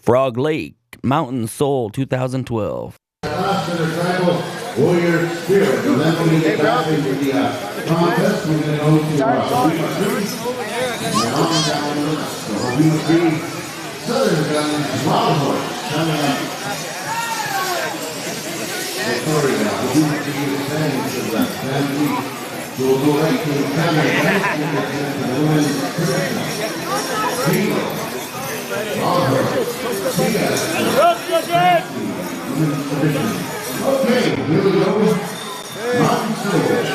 Frog Lake, Mountain Soul 2012. Warrior Spirit. And then when we get back into the contest, we're going to go to Hobbema Creek. And on down the Hobbema Creek Southern Gun Wild Horse coming up. Sorry now, Hobbema Creek is saying to the left. And so we'll go right to the camera. The women's division. Bingo. Wild Horse. Women's division. Okay, here we go. Mountain Soul.